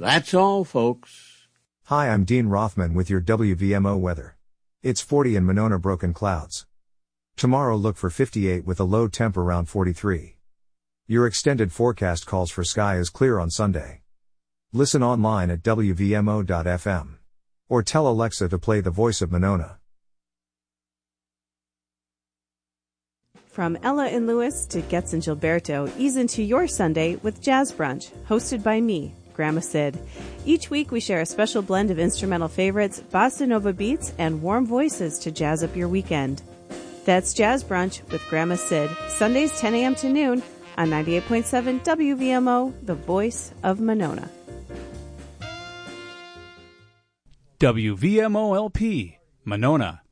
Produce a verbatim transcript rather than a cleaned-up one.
That's all, folks. Hi, I'm Dean Rothman with your W V M O weather. It's forty in Monona, broken clouds. Tomorrow look for fifty-eight with a low temp around forty-three. Your extended forecast calls for sky is clear on Sunday. Listen online at W V M O dot F M. Or tell Alexa to play The Voice of Monona. From Ella and Lewis to Getz and Gilberto, ease into your Sunday with Jazz Brunch, hosted by me, Grandma Sid. Each week we share a special blend of instrumental favorites, bossa nova beats, and warm voices to jazz up your weekend. That's Jazz Brunch with Grandma Sid, Sundays ten a.m. to noon on ninety-eight point seven W V M O, the voice of Monona. W V M O L P, Monona.